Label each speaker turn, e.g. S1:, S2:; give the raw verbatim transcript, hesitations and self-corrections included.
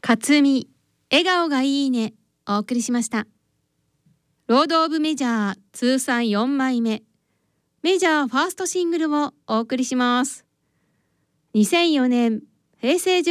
S1: 勝見笑顔がいいねお送りしました。ロードオブメジャー通算よんまいめ、メジャーファーストシングルをお送りします。にせんよねん平成